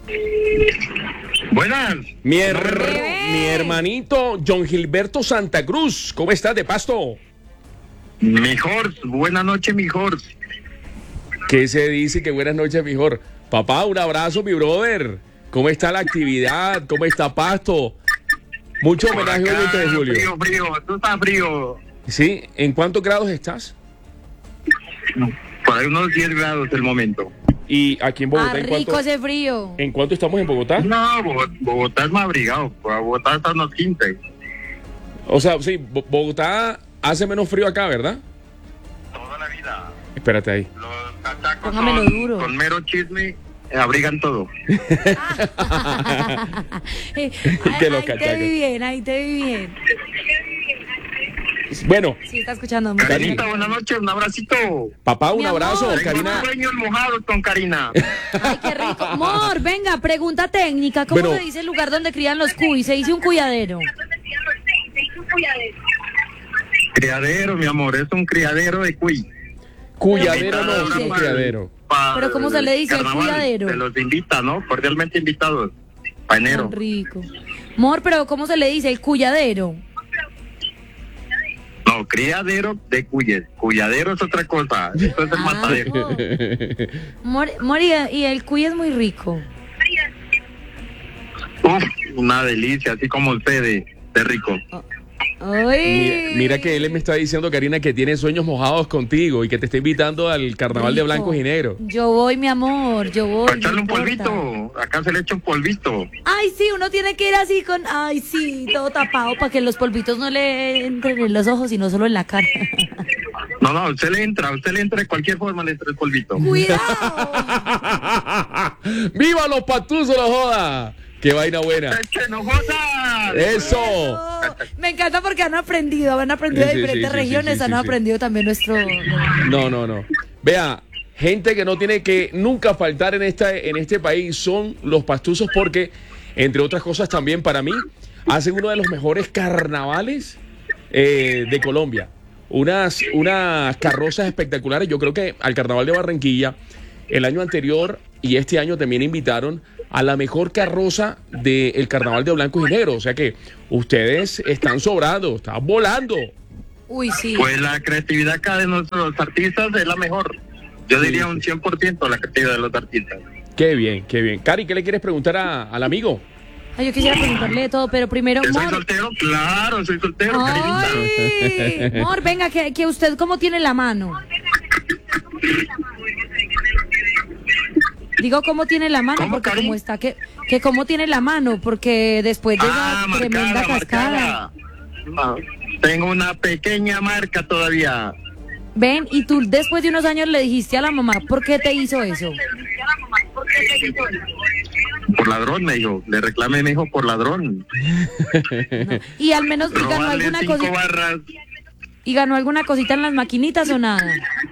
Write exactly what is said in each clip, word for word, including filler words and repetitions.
Buenas. Mi, her- mi hermanito John Gilberto Santa Cruz, ¿cómo estás de Pasto? Mejor, buenas noches, mejor. ¿Qué se dice? Que buenas noches, mejor. Papá, un abrazo, mi brother. ¿Cómo está la actividad? ¿Cómo está Pasto? Mucho Por homenaje hoy acá, veinte de julio. Frío, frío, tú estás frío. ¿Sí? ¿En cuántos grados estás? Por ahí unos diez grados el momento. ¿Y aquí en Bogotá Ah, en rico cuánto, ese frío. en cuánto estamos en Bogotá? No, Bo- Bogotá es más abrigado. Bogotá está unos quince. O sea, sí, Bo- Bogotá hace menos frío acá, ¿verdad? Toda la vida. Espérate ahí. Los cachacos Póngamelo son- duro. con mero chisme eh, abrigan todo. Eh, Que los ahí te cachacos. vi bien, ahí te vi bien. Bueno, Sí, está escuchando. muy bien. Karinita, buenas noches, un abracito. papá, un Mi amor. abrazo. Tengo Karina. unos sueños mojados con Karina. Ay, qué rico. Mor, venga, pregunta técnica. ¿Cómo Bueno. se dice el lugar donde crían los cuy? Se dice un cuyadero. Criadero, mi amor, es un criadero de cuy. Cuyadero no, Pero es un ¿cómo se criadero. Pa- Pero ¿cómo se le dice? carnaval, Cuidadero. Se los invita, ¿no? Cordialmente invitados. Pa' enero. Tan rico. Mor, pero ¿cómo se le dice? El cuyadero. No, criadero de cuyes. Cuyadero es otra cosa. Esto es el Ah. matadero. Mor, Mor, y, y el cuy es muy rico. Uf, una delicia, así como usted de, de rico. Ay. Mira, mira que él me está diciendo, Karina, que tiene sueños mojados contigo y que te está invitando al carnaval de Rico. blancos y negros. Yo voy, mi amor, yo voy. Para no echarle un importa. polvito. Acá se le echa un polvito. Ay, sí, uno tiene que ir así con, ay, sí, todo tapado para que los polvitos no le entren en los ojos, sino solo en la cara. No, no, usted le entra, usted le entra de cualquier forma, le entra el polvito. ¡Cuidado! ¡Viva los patuzos, la joda! ¡Qué vaina buena! ¡Eche, no jodas! ¡Eso! No, me encanta porque han aprendido, han aprendido Sí, de sí, diferentes sí, sí, regiones, sí, sí, han sí. aprendido también nuestro... No, no, no. Vea, gente que no tiene que nunca faltar en, esta, en este país son los pastuzos porque, entre otras cosas también para mí, hacen uno de los mejores carnavales eh, de Colombia. Unas, unas carrozas espectaculares. Yo creo que al Carnaval de Barranquilla, el año anterior y este año también invitaron a la mejor carroza del Carnaval de Blancos y Negros. O sea que ustedes están sobrados, están volando. Uy, sí. Pues la creatividad acá de nuestros artistas es la mejor. Yo Sí, diría sí. un cien por ciento la creatividad de los artistas. Qué bien, qué bien. Cari, ¿qué le quieres preguntar a- al amigo? Ay, yo quisiera preguntarle de todo, pero primero, ¿Que soy Mor... soltero? Claro, soy soltero, Karinita. Ay, Mor, venga, que, que usted cómo tiene la mano. Digo, ¿cómo tiene la mano? ¿Cómo, Porque Cari? como está, que, que cómo tiene la mano, porque después de Ah, esa tremenda marcada, cascada. marcada. Ah, tengo una pequeña marca todavía. Ven, y tú después de unos años le dijiste a la mamá, ¿por qué te hizo eso? Por ladrón, me dijo. Le reclamé, me dijo, por ladrón. No. Y al menos y ganó Robarle alguna cinco cosita, barras. y ganó alguna cosita en las maquinitas o nada.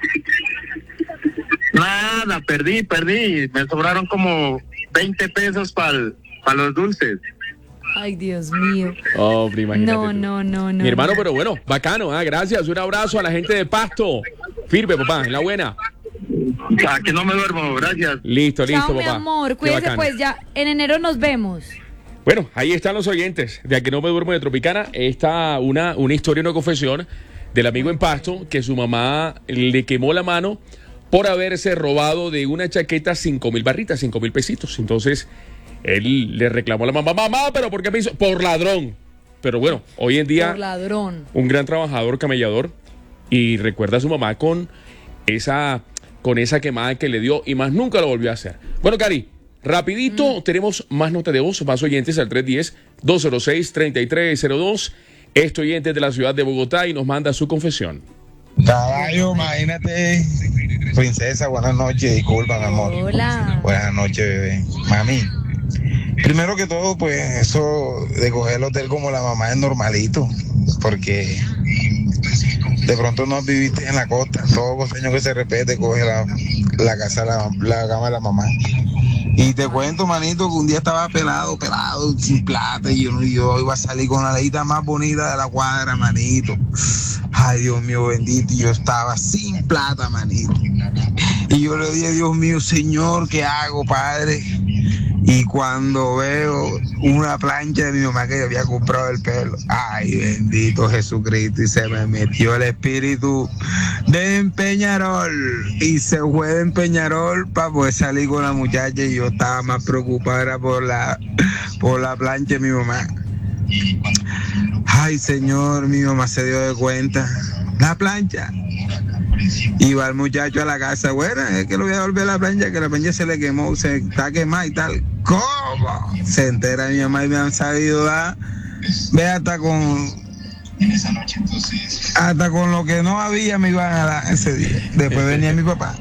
Nada, perdí, perdí. Me sobraron como veinte pesos para los dulces. Ay, Dios mío. Oh, imagínate No, tú. no, no, no. Mi hermano, pero bueno, bacano, ah, gracias. Un abrazo a la gente de Pasto. Firme, papá, en la buena. Ah, que no me duermo, gracias. Listo, listo, Chao, mi papá. amor, Qué cuídese bacano. pues ya. En enero nos vemos. Bueno, ahí están los oyentes de A Que No Me Duermo de Tropicana. Está una, una historia, una confesión del amigo en Pasto que su mamá le quemó la mano por haberse robado de una chaqueta cinco mil barritas, cinco mil pesitos. Entonces, él le reclamó a la mamá, mamá, ¿pero por qué me hizo? Por ladrón. Pero bueno, hoy en día, Por ladrón. un gran trabajador, camellador, y recuerda a su mamá con esa, con esa quemada que le dio y más nunca lo volvió a hacer. Bueno, Cari, rapidito, Mm. tenemos más nota de voz, más oyentes al tres uno cero, dos cero seis, tres tres cero dos. Este oyente de la ciudad de Bogotá y nos manda su confesión. Caballo, imagínate. Princesa, buenas noches, disculpa, mi amor. Hola. Buenas noches, bebé. Mami, primero que todo, pues eso de coger el hotel como la mamá es normalito, porque de pronto no viviste en la costa. Todo costeño que se respete coge la, la casa, la, la cama de la mamá. Y te cuento, manito, que un día estaba pelado, pelado, sin plata, y yo, yo iba a salir con la leíta más bonita de la cuadra, manito. Ay, Dios mío, bendito, y yo estaba sin plata, manito. Y yo le dije, Dios mío, Señor, ¿qué hago, Padre? Y cuando veo una plancha de mi mamá que había comprado el pelo, ay, bendito Jesucristo, y se me metió el espíritu de Peñarol, y se fue de Peñarol para poder salir con la muchacha, y yo estaba más preocupada era por la, por la plancha de mi mamá. Ay, señor, mi mamá se dio de cuenta, la plancha. Y va el muchacho a la casa, bueno, es que lo voy a devolver la plancha, que la plancha se le quemó, se está quemada y tal. ¿Cómo? Se entera mi mamá y me han sabido dar, ve hasta con, hasta con lo que no había me iban a dar ese día. Después venía mi papá.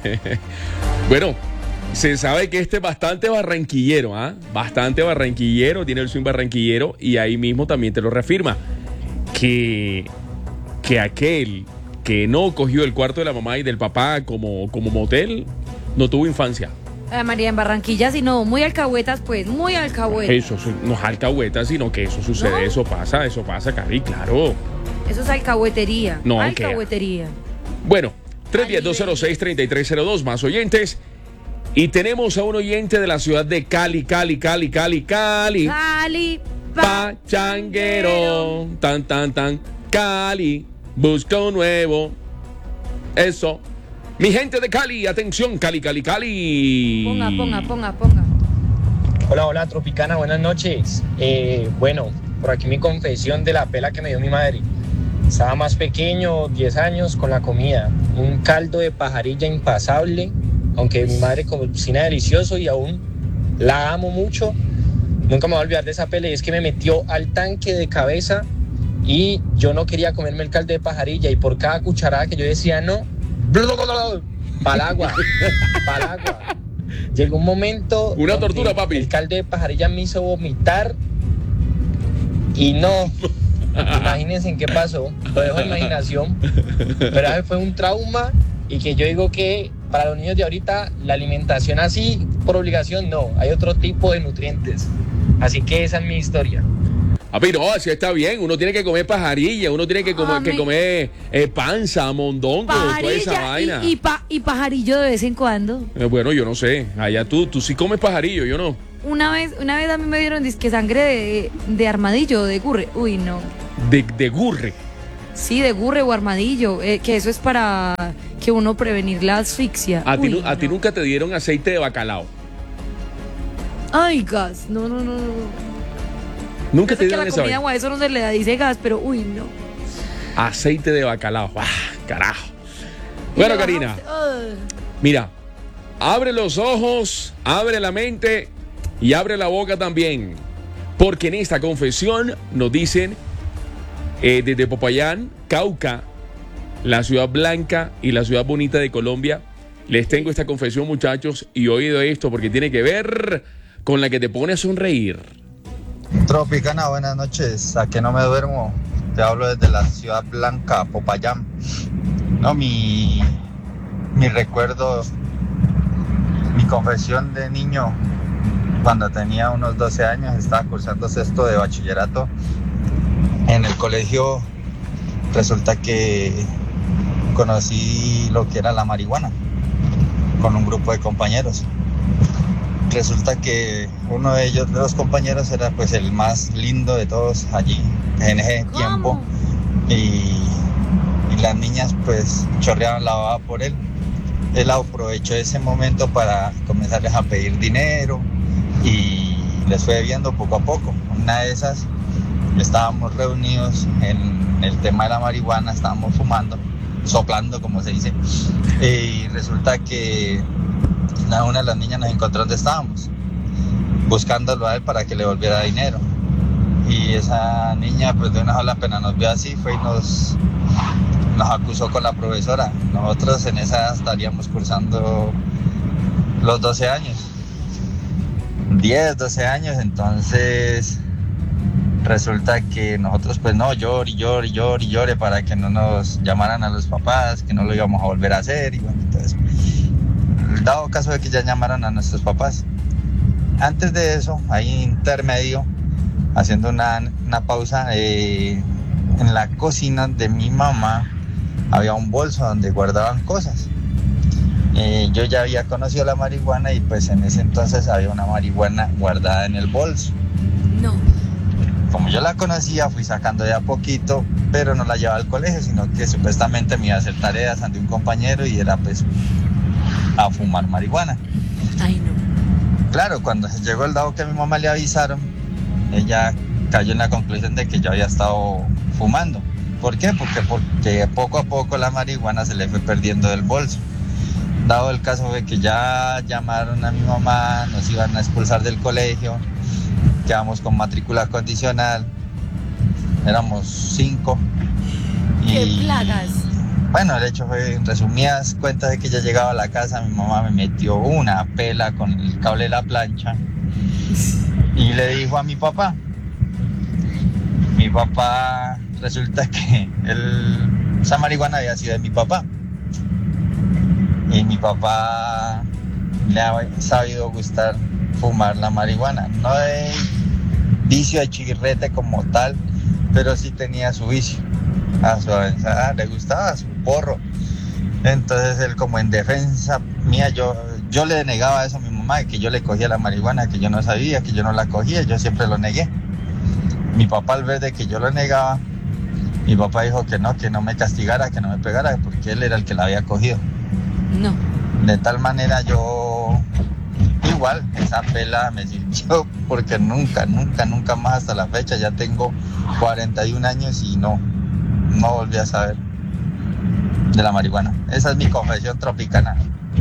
Bueno, se sabe que este es bastante barranquillero, ¿ah? ¿eh? Bastante barranquillero, tiene el swing barranquillero y ahí mismo también te lo reafirma. Que, que aquel que no cogió el cuarto de la mamá y del papá como, como motel, no tuvo infancia. Eh, María, en Barranquilla, sino muy alcahuetas, pues, muy alcahuetas. Eso no es alcahueta, sino que eso sucede, ¿no? Eso pasa, eso pasa, Cari, claro. Eso es alcahuetería. No, alcahuetería. Que... Bueno, tres uno cero, dos cero seis, tres tres cero dos, más oyentes. Y tenemos a un oyente de la ciudad de Cali, Cali, Cali, Cali, Cali. Cali, pachanguero. Tan, tan, tan. Cali, busca un nuevo. Eso. Mi gente de Cali, atención, Cali, Cali, Cali. Ponga, ponga, ponga, ponga. Hola, hola, Tropicana, buenas noches. Eh, bueno, por aquí mi confesión de la pela que me dio mi madre. Estaba más pequeño, diez años, con la comida. Un caldo de pajarilla impasable, aunque mi madre cocina delicioso y aún la amo mucho. Nunca me voy a olvidar de esa pela y es que me metió al tanque de cabeza y yo no quería comerme el caldo de pajarilla y por cada cucharada que yo decía no, pa'l agua, pa'l agua. Llegó un momento... Una tortura, papi. El caldo de pajarilla me hizo vomitar y no... Imagínense en qué pasó, lo dejo en imaginación, pero ese fue un trauma y que yo digo que para los niños de ahorita la alimentación así por obligación no, hay otro tipo de nutrientes, así que esa es mi historia. Papi, no, así está bien, uno tiene que comer pajarilla, uno tiene que comer, ah, que comer eh, panza, mondongo, toda esa vaina. Y, y, pa, y pajarillo de vez en cuando. Eh, bueno, yo no sé, allá tú, tú sí comes pajarillo, yo no. Una vez, una vez a mí me dieron disque sangre de, de armadillo, de gurre. Uy, no. De, de gurre. Sí, de gurre o armadillo, eh, que eso es para que uno prevenir la asfixia. A, Uy, ti, a no. ti nunca te dieron aceite de bacalao. Ay, gas, no, no, no, no. Nunca Yo te sé que a dieron la esa comida vaina. o a eso no se le da, dice gas, pero uy, no. Aceite de bacalao. Ah, carajo. Bueno, Karina, Uh. mira, abre los ojos, abre la mente y abre la boca también. Porque en esta confesión nos dicen eh, desde Popayán, Cauca, la ciudad blanca y la ciudad bonita de Colombia. Les tengo esta confesión, muchachos, y oído esto porque tiene que ver con la que te pone a sonreír. Tropicana, buenas noches. ¿A que no me duermo? Te hablo desde la ciudad blanca, Popayán. No, mi, mi recuerdo, mi confesión de niño, cuando tenía unos doce años, estaba cursando sexto de bachillerato en el colegio. Resulta que conocí lo que era la marihuana con un grupo de compañeros. Resulta que uno de ellos, de los compañeros, era pues el más lindo de todos allí en ese ¿Cómo? tiempo y, y las niñas pues chorreaban la baba por él. Él aprovechó ese momento para comenzarles a pedir dinero y les fue viendo poco a poco. Una de esas, estábamos reunidos en el tema de la marihuana, estábamos fumando, soplando como se dice, y resulta que una de las niñas nos encontró donde estábamos, buscándolo a él para que le volviera dinero. Y esa niña, pues de una sola pena nos vio así, fue y nos, nos acusó con la profesora. Nosotros en esa edad estaríamos cursando los doce años, diez, doce años, entonces resulta que nosotros pues no, llore, llore, llore, llore para que no nos llamaran a los papás, que no lo íbamos a volver a hacer y bueno, entonces... Dado caso de que ya llamaron a nuestros papás. Antes de eso, ahí intermedio, haciendo una, una pausa, eh, en la cocina de mi mamá había un bolso donde guardaban cosas. Eh, yo ya había conocido la marihuana y pues en ese entonces había una marihuana guardada en el bolso. No. Como yo la conocía, fui sacando de a poquito, pero no la llevaba al colegio, sino que supuestamente me iba a hacer tareas ante un compañero y era pues a fumar marihuana. Ay, no. Claro, cuando llegó el dado que a mi mamá le avisaron, ella cayó en la conclusión de que yo había estado fumando. ¿Por qué? Porque, porque poco a poco la marihuana se le fue perdiendo del bolso. Dado el caso de que ya llamaron a mi mamá, nos iban a expulsar del colegio, quedamos con matrícula condicional, éramos cinco. ¡Qué y, plagas! Bueno, el hecho fue, en resumidas cuentas, de que ya llegaba a la casa, mi mamá me metió una pela con el cable de la plancha y le dijo a mi papá. Mi papá, resulta que el, esa marihuana había sido de mi papá. Y mi papá le ha sabido gustar fumar la marihuana. No de vicio de chirrete como tal, pero sí tenía su vicio. A su avanzada le gustaba su porro. Entonces él, como en defensa mía, yo, yo le negaba eso a mi mamá, que yo le cogía la marihuana, que yo no sabía, que yo no la cogía, yo siempre lo negué. Mi papá, al ver de que yo lo negaba, mi papá dijo que no, que no me castigara, que no me pegara, porque él era el que la había cogido. No. De tal manera yo, igual, esa pela me sirvió, porque nunca, nunca, nunca más hasta la fecha, ya tengo cuarenta y un años y no, no volví a saber de la marihuana. Esa es mi confesión tropicana.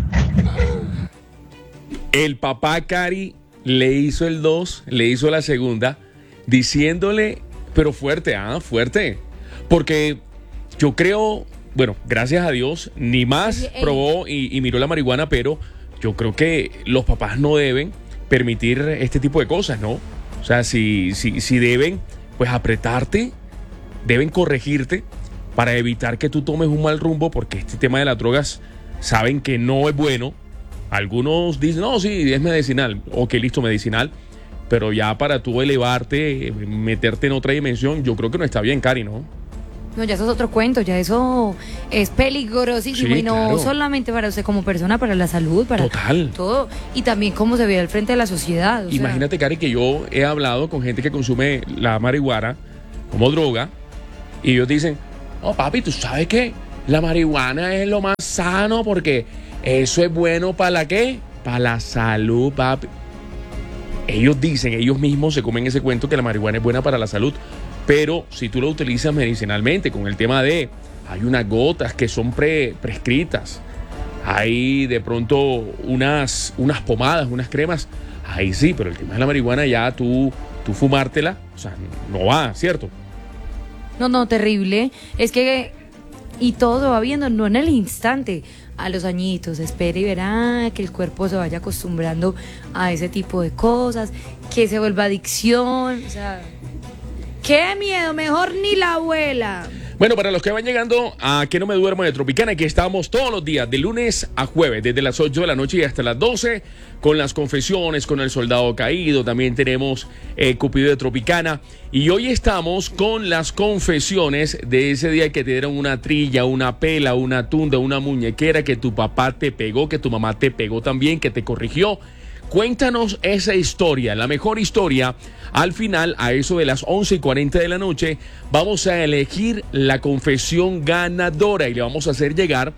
El papá Cari le hizo el dos, le hizo la segunda, diciéndole, pero fuerte, ah, fuerte, porque yo creo... Bueno, gracias a Dios, ni más Oye, probó y, y miró la marihuana, pero yo creo que los papás no deben permitir este tipo de cosas, ¿no? O sea, si, si, si deben, pues apretarte, deben corregirte para evitar que tú tomes un mal rumbo, porque este tema de las drogas saben que no es bueno. Algunos dicen, no, sí, es medicinal, ok, listo, medicinal, pero ya para tú elevarte, meterte en otra dimensión, yo creo que no está bien, Cari, ¿no? No, ya eso es otro cuento, ya eso es peligrosísimo Sí, y no claro. solamente para usted como persona, para la salud, para Total. todo, y también cómo se ve al frente de la sociedad. O Imagínate, sea, Cari, que yo he hablado con gente que consume la marihuana como droga y ellos dicen, oh papi, ¿tú sabes qué? La marihuana es lo más sano porque eso es bueno para la ¿qué? Para la salud, papi. Ellos dicen, ellos mismos se comen ese cuento que la marihuana es buena para la salud. Pero si tú lo utilizas medicinalmente, con el tema de, hay unas gotas que son pre, prescritas, hay de pronto unas, unas pomadas, unas cremas, ahí sí, pero el tema de la marihuana ya tú, tú fumártela, o sea, no va, ¿cierto? no, no, terrible. Es que, y todo se va viendo, no en el instante, a los añitos, espere y verá que el cuerpo se vaya acostumbrando a ese tipo de cosas, que se vuelva adicción, o sea... ¡Qué miedo! Mejor ni la abuela. Bueno, para los que van llegando a Que No Me Duermo de Tropicana, aquí estamos todos los días, de lunes a jueves, desde las ocho de la noche y hasta las doce, con las confesiones, con el soldado caído, también tenemos eh, Cupido de Tropicana, y hoy estamos con las confesiones de ese día que te dieron una trilla, una pela, una tunda, una muñequera, que tu papá te pegó, que tu mamá te pegó también, que te corrigió. Cuéntanos esa historia, la mejor historia. Al final, a eso de las once y cuarenta de la noche, vamos a elegir la confesión ganadora y le vamos a hacer llegar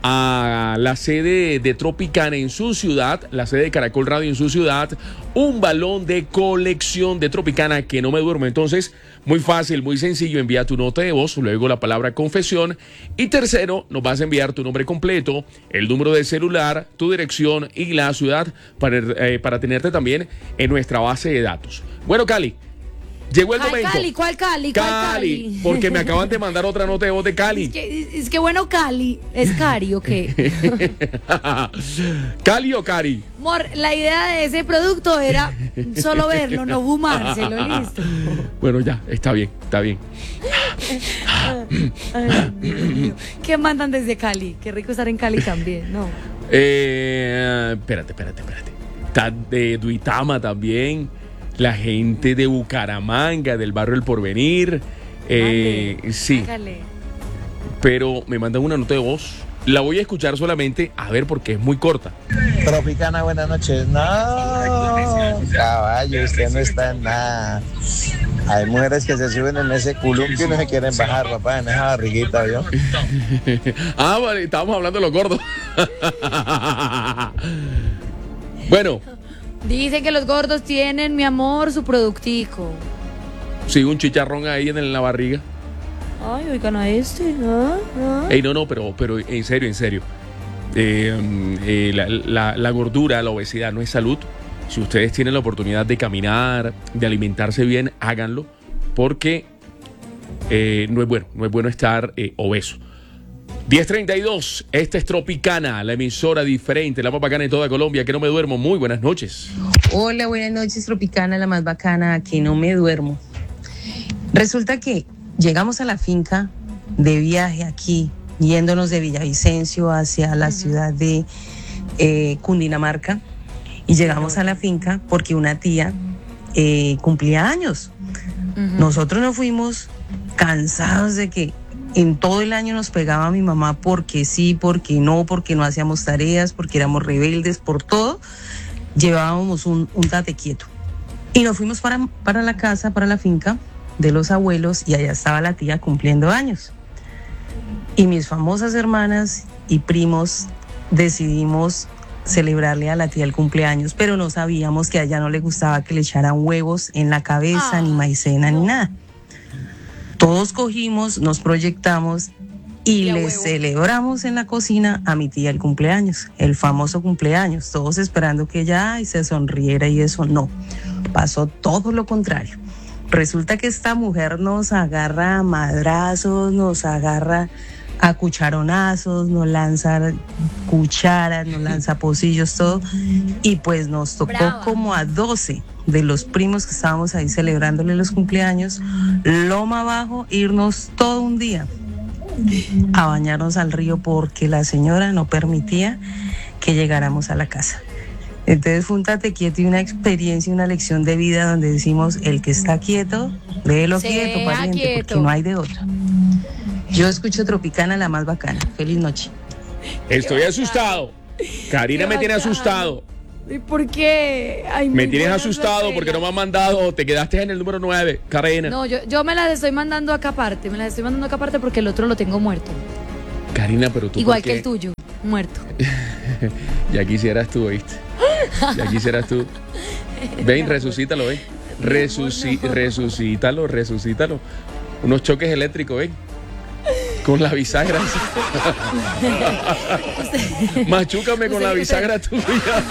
a la sede de Tropicana en su ciudad, la sede de Caracol Radio en su ciudad, un balón de colección de Tropicana Que No Me Duermo. Entonces, muy fácil, muy sencillo, envía tu nota de voz, luego la palabra confesión, y tercero, nos vas a enviar tu nombre completo, el número de celular, tu dirección y la ciudad para, eh, para tenerte también en nuestra base de datos. Bueno, Cali, llegó el ¿Cuál momento. Cali? ¿Cuál Cali? ¿Cuál Cali, Cali? porque me acaban de mandar otra nota de voz de Cali. Es que, es que bueno, Cali, ¿es Cari o qué? ¿Cali o Cari? Amor, la idea de ese producto era solo verlo, no fumárselo, listo. Bueno, ya, está bien, está bien. Ay, Dios mío. ¿Qué mandan desde Cali? Qué rico estar en Cali también, ¿no? Eh, espérate, espérate, espérate. Está de Duitama también. La gente de Bucaramanga, del barrio El Porvenir. Eh, Mande, sí, hágale. pero me mandan una nota de voz la voy a escuchar solamente, a ver, porque es muy corta. Tropicana, buenas noches. No, caballo, usted no está en nada. Hay mujeres que se suben en ese columpio y no se quieren bajar, papá, en esa barriguita, ¿vio? Ah, vale, estábamos hablando de los gordos. Bueno. Dicen que los gordos tienen, mi amor, su productico. Sí, un chicharrón ahí en la barriga. Ay, oigan a este. ¿Ah? ¿Ah? Ey, no, no, pero, pero en serio, en serio. Eh, eh, la, la, la gordura, la obesidad no es salud. Si ustedes tienen la oportunidad de caminar, de alimentarse bien, háganlo. Porque eh, no es bueno, no es bueno estar eh, obeso. diez treinta y dos, esta es Tropicana, la emisora diferente, la más bacana de toda Colombia, que no me duermo. Muy buenas noches. Hola, buenas noches, Tropicana, la más bacana, que no me duermo. Resulta que llegamos a la finca de viaje aquí, yéndonos de Villavicencio hacia la ciudad de eh, Cundinamarca, y llegamos a la finca porque una tía eh, cumplía años. Uh-huh. Nosotros nos fuimos cansados de que en todo el año nos pegaba mi mamá porque sí, porque no, porque no hacíamos tareas, porque éramos rebeldes, por todo. Llevábamos un, un tate quieto. Y nos fuimos para, para la casa, para la finca de los abuelos, y allá estaba la tía cumpliendo años. Y mis famosas hermanas y primos decidimos celebrarle a la tía el cumpleaños, pero no sabíamos que a ella no le gustaba que le echaran huevos en la cabeza, ah, ni maicena, no. ni nada. Todos cogimos, nos proyectamos y le huevo. celebramos en la cocina a mi tía el cumpleaños, el famoso cumpleaños, todos esperando que ella ay, se sonriera, y eso no, pasó todo lo contrario. Resulta que esta mujer nos agarra a madrazos, nos agarra a cucharonazos, nos lanza cucharas, nos lanza pocillos, todo, y pues nos tocó Brava. como a doce de los primos que estábamos ahí celebrándole los cumpleaños, loma abajo, irnos todo un día a bañarnos al río porque la señora no permitía que llegáramos a la casa. Entonces fue un tate quieto y una experiencia, una lección de vida donde decimos, el que está quieto, déjelo quieto, pariente, quieto. porque no hay de otra. Yo escucho Tropicana, la más bacana. Feliz noche. Estoy asustado. Karina me tiene asustado. ¿Y por qué? Ay, me tienes asustado porque no me han mandado. Te quedaste en el número nueve, Karina. No, yo, yo me las estoy mandando acá aparte. Me las estoy mandando acá aparte porque el otro lo tengo muerto. Karina, pero tú. Igual que el tuyo, muerto. Ya quisieras tú, ¿oíste? Ya quisieras tú. Ven, resucítalo, ven. Resuci- resucítalo, resucítalo. Unos choques eléctricos, ven. Con la bisagra. Machúcame con la bisagra tuya.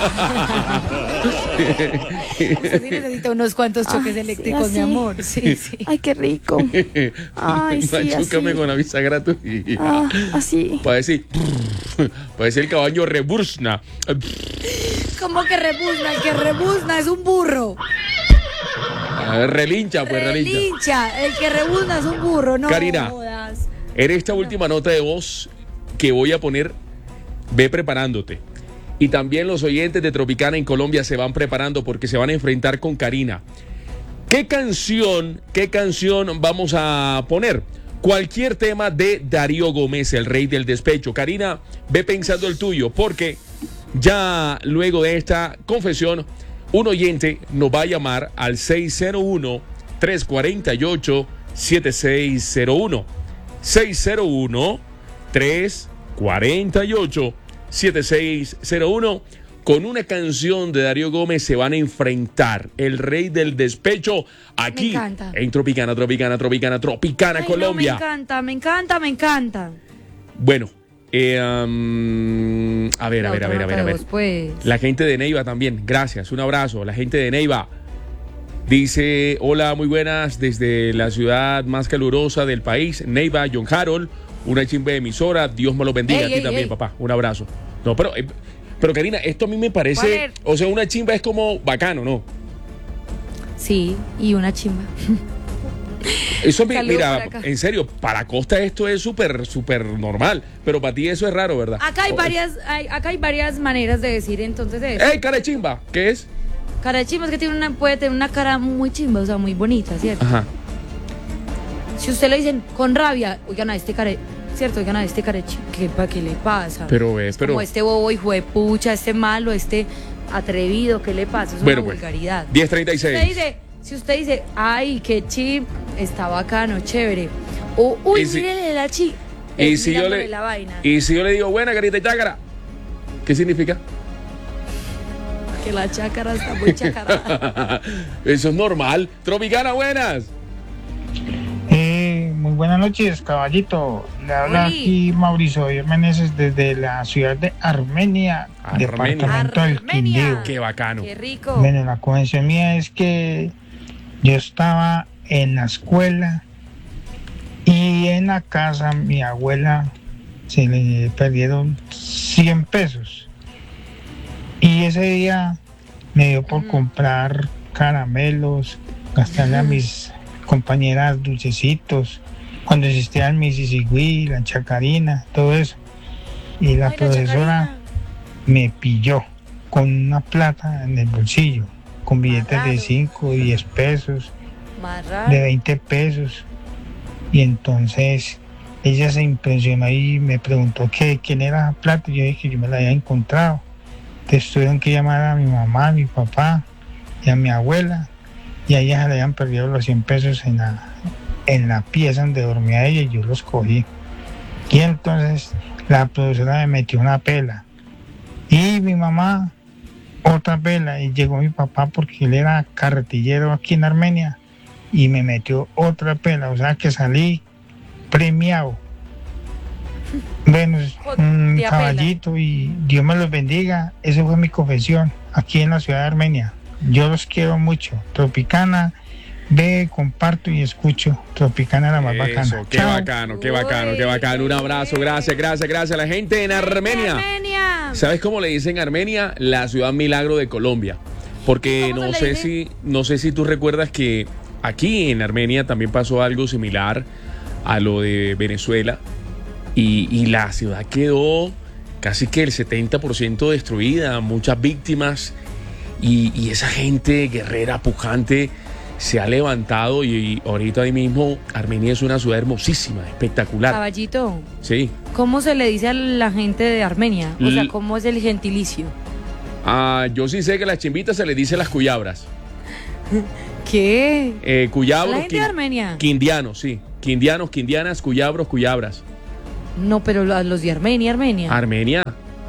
Usted sí necesita unos cuantos choques ah, eléctricos, sí, mi amor. Sí, sí. Ay, qué rico. Ay, sí, Machúcame así. con la bisagra tuya. Ah, así. Para decir, para decir el caballo rebuzna. ¿Cómo que rebuzna? El que rebuzna es un burro. A ver, relincha, pues relincha. Relincha. El que rebuzna es un burro, no Karina, jodas. En esta última nota de voz que voy a poner, ve preparándote. Y también los oyentes de Tropicana en Colombia se van preparando porque se van a enfrentar con Karina. ¿Qué canción, qué canción vamos a poner? Cualquier tema de Darío Gómez, el rey del despecho. Karina, ve pensando el tuyo, porque ya luego de esta confesión, un oyente nos va a llamar al seis cero uno, tres cuatro ocho, siete seis cero uno. seis cero uno, tres cuatro ocho, siete seis cero uno. Con una canción de Darío Gómez se van a enfrentar el rey del despecho aquí en Tropicana, Tropicana, Tropicana, Tropicana, Ay, Colombia. No, me encanta, me encanta, me encanta. Bueno, eh, um, a ver, a ver, a ver, a ver, a ver. Pues. La gente de Neiva también, gracias, un abrazo. La gente de Neiva dice, hola, muy buenas, desde la ciudad más calurosa del país, Neiva, John Harold, una chimba de emisora, Dios me lo bendiga, ey, a ti ey, también, ey. papá, un abrazo. No, pero, eh, pero Karina, esto a mí me parece, o sea, una chimba es como bacano, ¿no? Sí, y una chimba. Eso, mira, en serio, para Costa esto es súper, súper normal, pero para ti eso es raro, ¿verdad? Acá hay varias, hay, acá hay varias maneras de decir entonces eso. ¡Ey, cara de chimba! ¿Qué es? Cara de chimba es que tiene una, puede tener una cara muy chimba, o sea, muy bonita, ¿cierto? Ajá. Si usted le dicen con rabia, oigan, a este cara, Cierto, oigan a este carechi, ¿qué, pa, ¿qué le pasa? Pero es, Es pero... como este bobo hijo de pucha, este malo, este atrevido, ¿qué le pasa? Es Bueno, una pues, vulgaridad. diez treinta y seis. Usted dice, si usted dice, ay, qué chip, está bacano, chévere. O, uy, Y si- mírele la chi. Y eh, si, yo mirándole le, la vaina. y si yo le digo, buena, carita y chácara, ¿qué significa? Que la chácara está muy chácara. Eso es normal. Tropicana, buenas. Eh, muy buenas noches, caballito. Le habla Oli. aquí Mauricio Jiménez desde la ciudad de Armenia, Armenia. departamento del Armenia. Quindío. Qué bacano. Qué rico. Bueno, la convención mía es que yo estaba en la escuela y en la casa mi abuela se le perdieron cien pesos. Y ese día me dio por Mm. comprar caramelos, gastarle a mis compañeras dulcecitos, cuando existía el Mississippi, la chacarina, todo eso. Y la Ay, la profesora chacarina. me pilló con una plata en el bolsillo, con billetes de raro. cinco, diez pesos, Más raro. de veinte pesos. Y entonces ella se impresionó y me preguntó que quién era la plata. Y yo dije que yo me la había encontrado. Entonces tuvieron que llamar a mi mamá, a mi papá y a mi abuela. Y a ella se le habían perdido los cien pesos en la, en la pieza donde dormía ella y yo los cogí. Y entonces la profesora me metió una pela. Y mi mamá otra pela. Y llegó mi papá porque él era carretillero aquí en Armenia. Y me metió otra pela. O sea que salí premiado. Bueno, un Tía caballito y Dios me los bendiga. Esa fue mi confesión aquí en la ciudad de Armenia. Yo los quiero mucho. Tropicana, ve, comparto y escucho. Tropicana la más Eso, bacana. qué Chao. bacano, qué bacano, qué bacano. Un abrazo, gracias, gracias, gracias a la gente en Armenia. Armenia. ¿Sabes cómo le dicen Armenia? La ciudad milagro de Colombia. Porque ¿Cómo no se sé le si dice? no sé si tú recuerdas que aquí en Armenia también pasó algo similar a lo de Venezuela y, y la ciudad quedó casi que el setenta por ciento destruida, muchas víctimas y, y esa gente guerrera, pujante se ha levantado y, y ahorita ahí mismo Armenia es una ciudad hermosísima, espectacular. Caballito, Sí. ¿cómo se le dice a la gente de Armenia? O sea, L- ¿cómo es el gentilicio? Ah, yo sí sé que a las chimbitas se les dice las cuyabras. ¿Qué? Eh, cuyabros, ¿La gente de quin- Armenia? Quindianos, sí. Quindianos, quindianas, cuyabros, cuyabras. No, pero lo- los de Armenia, Armenia. Armenia,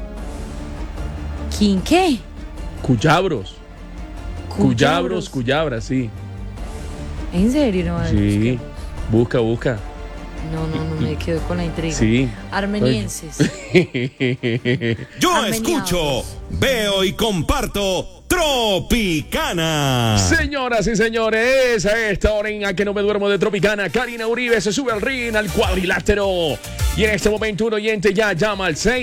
¿Quién qué? cuyabros. Cuyabros, Cuyabros. cuyabras, sí. ¿En serio? No, Sí. Busca, busca. no, no, no, me quedo con la intriga. Sí. Armenienses. Yo Armenianos. escucho, veo y comparto Tropicana. Señoras y señores, a esta hora en A Que No Me Duermo de Tropicana, Karina Uribe se sube al ring, al cuadrilátero. Y en este momento un oyente ya llama al seis.